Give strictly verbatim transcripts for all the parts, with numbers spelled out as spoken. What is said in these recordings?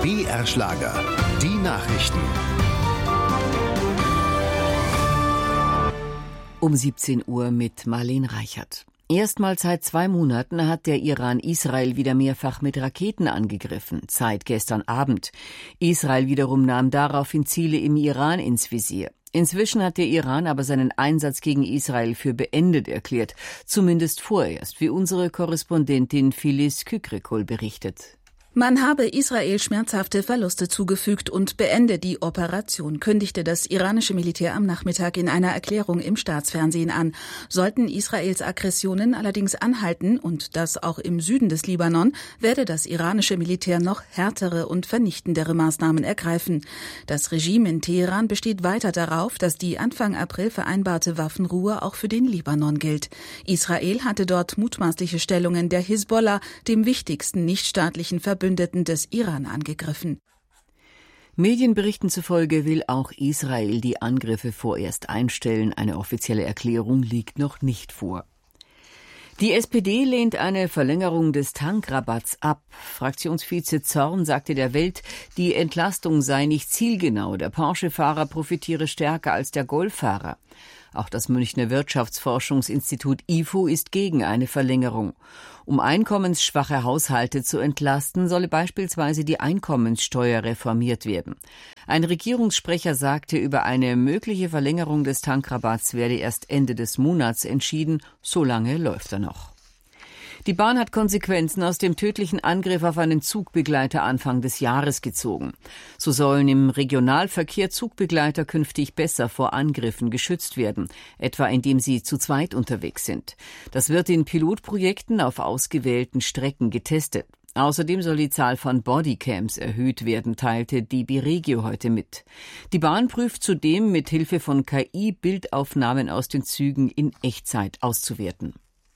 B R Schlager, die Nachrichten. Um siebzehn Uhr mit Marlene Reichert. Erstmals seit zwei Monaten hat der Iran Israel wieder mehrfach mit Raketen angegriffen, seit gestern Abend. Israel wiederum nahm daraufhin Ziele im Iran ins Visier. Inzwischen hat der Iran aber seinen Einsatz gegen Israel für beendet erklärt, zumindest vorerst, wie unsere Korrespondentin Filiz Kükrikol berichtet. Man habe Israel schmerzhafte Verluste zugefügt und beende die Operation, kündigte das iranische Militär am Nachmittag in einer Erklärung im Staatsfernsehen an. Sollten Israels Aggressionen allerdings anhalten, und das auch im Süden des Libanon, werde das iranische Militär noch härtere und vernichtendere Maßnahmen ergreifen. Das Regime in Teheran besteht weiter darauf, dass die Anfang April vereinbarte Waffenruhe auch für den Libanon gilt. Israel hatte dort mutmaßliche Stellungen der Hisbollah, dem wichtigsten nichtstaatlichen Verbündeten des Iran, angegriffen. Medienberichten zufolge will auch Israel die Angriffe vorerst einstellen. Eine offizielle Erklärung liegt noch nicht vor. Die S P D lehnt eine Verlängerung des Tankrabatts ab. Fraktionsvize Zorn sagte der Welt, die Entlastung sei nicht zielgenau. Der Porsche-Fahrer profitiere stärker als der Golf-Fahrer. Auch das Münchner Wirtschaftsforschungsinstitut I F O ist gegen eine Verlängerung. Um einkommensschwache Haushalte zu entlasten, solle beispielsweise die Einkommenssteuer reformiert werden. Ein Regierungssprecher sagte, über eine mögliche Verlängerung des Tankrabatts werde erst Ende des Monats entschieden. So lange läuft er noch. Die Bahn hat Konsequenzen aus dem tödlichen Angriff auf einen Zugbegleiter Anfang des Jahres gezogen. So sollen im Regionalverkehr Zugbegleiter künftig besser vor Angriffen geschützt werden, etwa indem sie zu zweit unterwegs sind. Das wird in Pilotprojekten auf ausgewählten Strecken getestet. Außerdem soll die Zahl von Bodycams erhöht werden, teilte D B Regio heute mit. Die Bahn prüft zudem, mit Hilfe von K I Bildaufnahmen aus den Zügen in Echtzeit auszuwerten.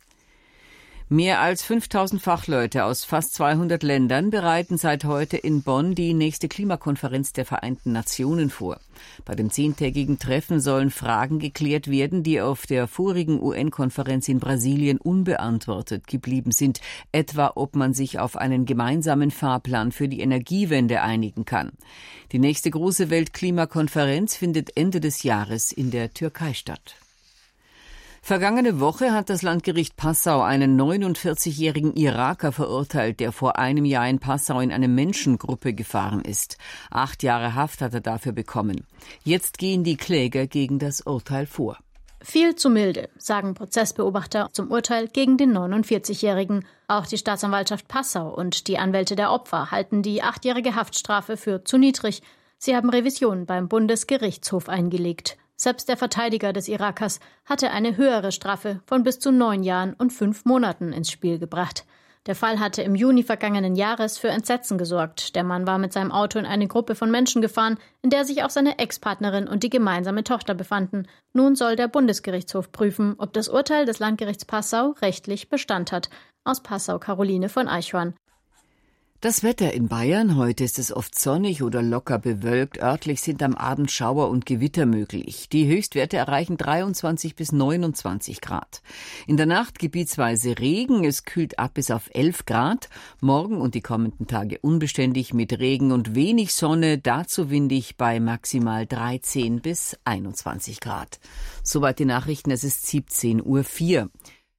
Mehr als fünftausend Fachleute aus fast zweihundert Ländern bereiten seit heute in Bonn die nächste Klimakonferenz der Vereinten Nationen vor. Bei dem zehntägigen Treffen sollen Fragen geklärt werden, die auf der vorigen U N-Konferenz in Brasilien unbeantwortet geblieben sind, etwa ob man sich auf einen gemeinsamen Fahrplan für die Energiewende einigen kann. Die nächste große Weltklimakonferenz findet Ende des Jahres in der Türkei statt. Vergangene Woche hat das Landgericht Passau einen neunundvierzigjährigen Iraker verurteilt, der vor einem Jahr in Passau in eine Menschengruppe gefahren ist. Acht Jahre Haft hat er dafür bekommen. Jetzt gehen die Kläger gegen das Urteil vor. Viel zu milde, sagen Prozessbeobachter zum Urteil gegen den neunundvierzigjährigen. Auch die Staatsanwaltschaft Passau und die Anwälte der Opfer halten die achtjährige Haftstrafe für zu niedrig. Sie haben Revision beim Bundesgerichtshof eingelegt. Selbst der Verteidiger des Irakers hatte eine höhere Strafe von bis zu neun Jahren und fünf Monaten ins Spiel gebracht. Der Fall hatte im Juni vergangenen Jahres für Entsetzen gesorgt. Der Mann war mit seinem Auto in eine Gruppe von Menschen gefahren, in der sich auch seine Ex-Partnerin und die gemeinsame Tochter befanden. Nun soll der Bundesgerichtshof prüfen, ob das Urteil des Landgerichts Passau rechtlich Bestand hat. Aus Passau Caroline von Eichhorn. Das Wetter in Bayern. Heute ist es oft sonnig oder locker bewölkt. Örtlich sind am Abend Schauer und Gewitter möglich. Die Höchstwerte erreichen dreiundzwanzig bis neunundzwanzig Grad. In der Nacht gebietsweise Regen. Es kühlt ab bis auf elf Grad. Morgen und die kommenden Tage unbeständig mit Regen und wenig Sonne. Dazu windig bei maximal dreizehn bis einundzwanzig Grad. Soweit die Nachrichten. Es ist siebzehn Uhr vier.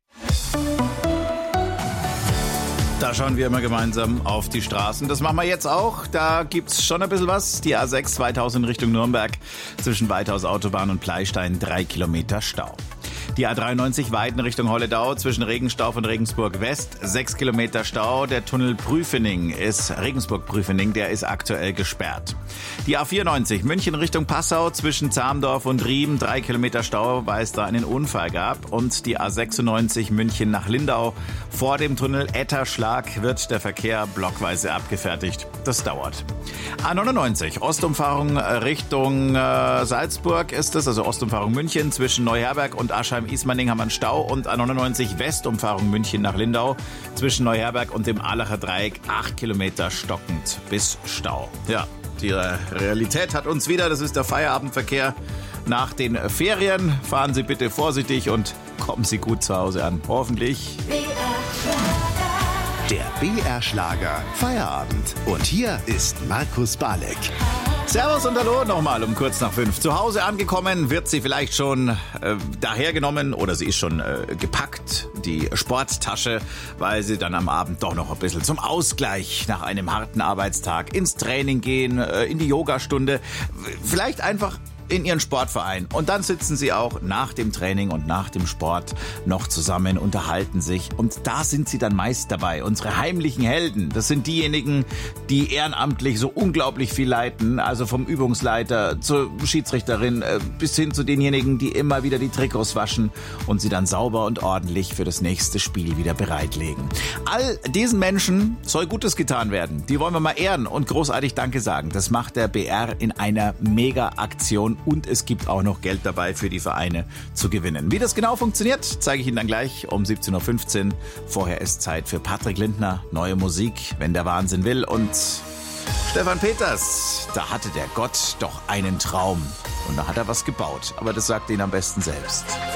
Da schauen wir immer gemeinsam auf die Straßen. Das machen wir jetzt auch. Da gibt's schon ein bisschen was. Die A sechs zweitausend Richtung Nürnberg. Zwischen Weithaus Autobahn und Pleistein drei Kilometer Stau. Die A dreiundneunzig Weiden Richtung Holledau zwischen Regenstorf und Regensburg West. sechs Kilometer Stau. Der Tunnel Prüfening ist, Regensburg-Prüfening, der ist aktuell gesperrt. Die A vierundneunzig München Richtung Passau zwischen Zamdorf und Riem. drei Kilometer Stau, weil es da einen Unfall gab. Und die A sechsundneunzig München nach Lindau. Vor dem Tunnel Etterschlag wird der Verkehr blockweise abgefertigt. Das dauert. A neunundneunzig Ostumfahrung Richtung äh, Salzburg ist es, also Ostumfahrung München zwischen Neuherberg und Aschheim-Ismaning haben wir einen Stau, und A neunundneunzig Westumfahrung München nach Lindau zwischen Neuherberg und dem Aalacher Dreieck acht Kilometer stockend bis Stau. Ja, die Realität hat uns wieder, das ist der Feierabendverkehr nach den Ferien. Fahren Sie bitte vorsichtig und kommen Sie gut zu Hause an. Hoffentlich. Der B R-Schlager Feierabend. Und hier ist Markus Balek. Servus und Hallo nochmal um kurz nach fünf. Zu Hause angekommen, wird sie vielleicht schon äh, dahergenommen oder sie ist schon äh, gepackt, die Sporttasche, weil sie dann am Abend doch noch ein bisschen zum Ausgleich nach einem harten Arbeitstag ins Training gehen, äh, in die Yogastunde, vielleicht einfach in ihren Sportverein. Und dann sitzen sie auch nach dem Training und nach dem Sport noch zusammen, unterhalten sich. Und da sind sie dann meist dabei. Unsere heimlichen Helden, das sind diejenigen, die ehrenamtlich so unglaublich viel leiten. Also vom Übungsleiter zur Schiedsrichterin bis hin zu denjenigen, die immer wieder die Trikots waschen und sie dann sauber und ordentlich für das nächste Spiel wieder bereitlegen. All diesen Menschen soll Gutes getan werden. Die wollen wir mal ehren und großartig Danke sagen. Das macht der B R in einer Mega-Aktion. Und es gibt auch noch Geld dabei für die Vereine zu gewinnen. Wie das genau funktioniert, zeige ich Ihnen dann gleich um siebzehn Uhr fünfzehn. Vorher ist Zeit für Patrick Lindner, neue Musik, wenn der Wahnsinn will. Und Stefan Peters, da hatte der Gott doch einen Traum. Und da hat er was gebaut. Aber das sagt ihn am besten selbst.